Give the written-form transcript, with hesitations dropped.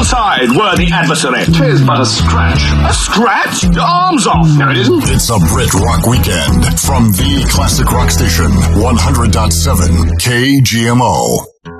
side, worthy adversary. 'Tis but a scratch. A scratch? Arms off. No, it isn't. It's a Brit Rock Weekend from the Classic Rock Station, 100.7 KGMO.